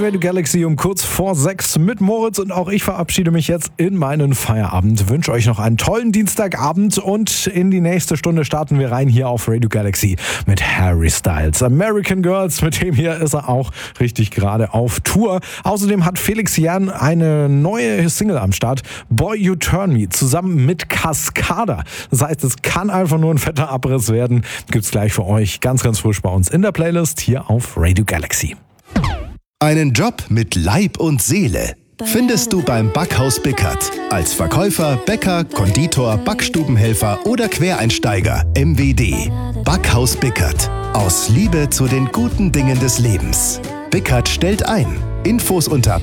Radio Galaxy um kurz vor 6 mit Moritz und auch ich verabschiede mich jetzt in meinen Feierabend. Wünsche euch noch einen tollen Dienstagabend und in die nächste Stunde starten wir rein hier auf Radio Galaxy mit Harry Styles. American Girls, mit dem hier ist er auch richtig gerade auf Tour. Außerdem hat Felix Jan eine neue Single am Start, Boy You Turn Me, zusammen mit Cascada. Das heißt, es kann einfach nur ein fetter Abriss werden. Gibt's gleich für euch ganz, ganz frisch bei uns in der Playlist hier auf Radio Galaxy. Einen Job mit Leib und Seele findest du beim Backhaus Bickert. Als Verkäufer, Bäcker, Konditor, Backstubenhelfer oder Quereinsteiger. MWD. Backhaus Bickert. Aus Liebe zu den guten Dingen des Lebens. Bickert stellt ein. Infos unter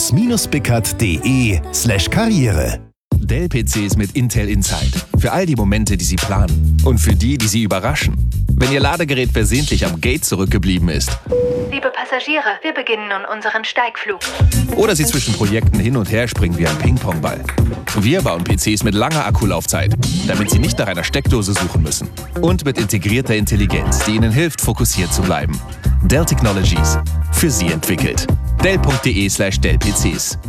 backhaus-bickert.de/Karriere. Dell-PCs mit Intel Inside. Für all die Momente, die Sie planen. Und für die Sie überraschen. Wenn Ihr Ladegerät versehentlich am Gate zurückgeblieben ist. Liebe Passagiere, wir beginnen nun unseren Steigflug. Oder Sie zwischen Projekten hin und her springen wie ein Ping-Pong-Ball. Wir bauen PCs mit langer Akkulaufzeit, damit Sie nicht nach einer Steckdose suchen müssen. Und mit integrierter Intelligenz, die Ihnen hilft, fokussiert zu bleiben. Dell Technologies. Für Sie entwickelt. Dell.de/Dell-PCs.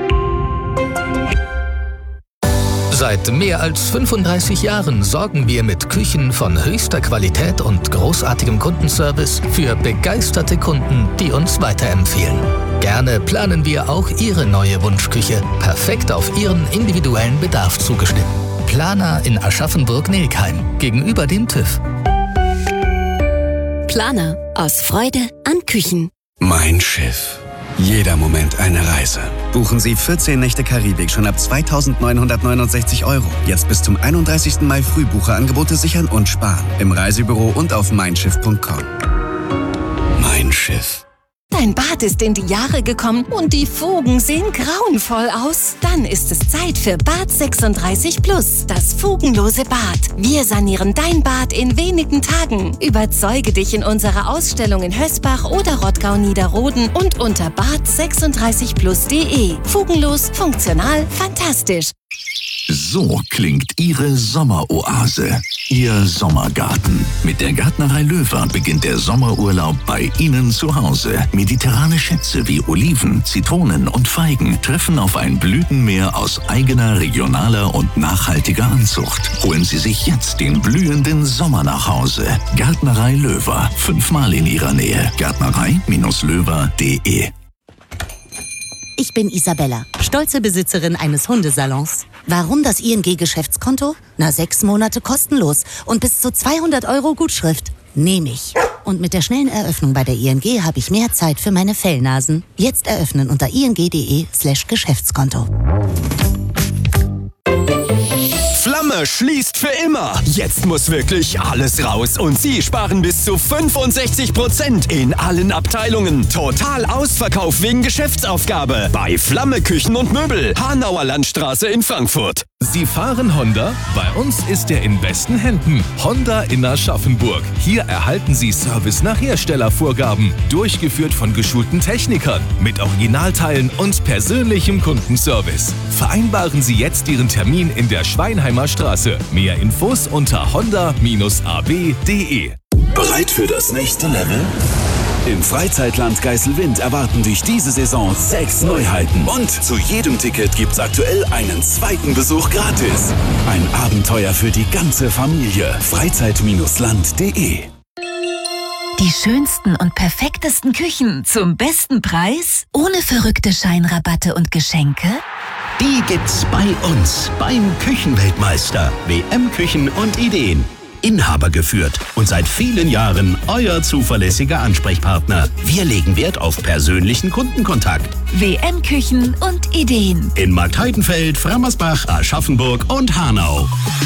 Seit mehr als 35 Jahren sorgen wir mit Küchen von höchster Qualität und großartigem Kundenservice für begeisterte Kunden, die uns weiterempfehlen. Gerne planen wir auch Ihre neue Wunschküche, perfekt auf Ihren individuellen Bedarf zugeschnitten. Planer in Aschaffenburg-Nelkheim, gegenüber dem TÜV. Planer, aus Freude an Küchen. Mein Schiff. Jeder Moment eine Reise. Buchen Sie 14 Nächte Karibik schon ab 2.969 €. Jetzt bis zum 31. Mai Frühbucherangebote sichern und sparen. Im Reisebüro und auf meinschiff.com. Mein Schiff. Dein Bad ist in die Jahre gekommen und die Fugen sehen grauenvoll aus. Dann ist es Zeit für Bad 36 Plus, das fugenlose Bad. Wir sanieren dein Bad in wenigen Tagen. Überzeuge dich in unserer Ausstellung in Hösbach oder Rottgau-Niederroden und unter bad36plus.de. Fugenlos, funktional, fantastisch. So klingt Ihre Sommeroase, Ihr Sommergarten. Mit der Gärtnerei Löwer beginnt der Sommerurlaub bei Ihnen zu Hause. Mediterrane Schätze wie Oliven, Zitronen und Feigen treffen auf ein Blütenmeer aus eigener, regionaler und nachhaltiger Anzucht. Holen Sie sich jetzt den blühenden Sommer nach Hause. Gärtnerei Löwer, 5-mal in Ihrer Nähe. Gärtnerei-löwer.de. Ich bin Isabella, stolze Besitzerin eines Hundesalons. Warum das ING-Geschäftskonto? 6 Monate kostenlos und bis zu 200 € Gutschrift. Nehme ich. Und mit der schnellen Eröffnung bei der ING habe ich mehr Zeit für meine Fellnasen. Jetzt eröffnen unter ing.de/Geschäftskonto. Flamme schließt für immer. Jetzt muss wirklich alles raus und Sie sparen bis zu 65% in allen Abteilungen. Total Ausverkauf wegen Geschäftsaufgabe bei Flamme Küchen und Möbel, Hanauer Landstraße in Frankfurt. Sie fahren Honda? Bei uns ist er in besten Händen. Honda in Aschaffenburg. Hier erhalten Sie Service nach Herstellervorgaben, durchgeführt von geschulten Technikern, mit Originalteilen und persönlichem Kundenservice. Vereinbaren Sie jetzt Ihren Termin in der Schweinheimer Straße. Mehr Infos unter honda-ab.de. Bereit für das nächste Level? Im Freizeitland Geiselwind erwarten dich diese Saison 6 Neuheiten. Und zu jedem Ticket gibt's aktuell einen zweiten Besuch gratis. Ein Abenteuer für die ganze Familie. Freizeit-land.de. Die schönsten und perfektesten Küchen zum besten Preis? Ohne verrückte Scheinrabatte und Geschenke? Die gibt's bei uns, beim Küchenweltmeister. WM Küchen und Ideen. Inhaber geführt und seit vielen Jahren euer zuverlässiger Ansprechpartner. Wir legen Wert auf persönlichen Kundenkontakt. WM Küchen und Ideen. In Marktheidenfeld, Frammersbach, Aschaffenburg und Hanau.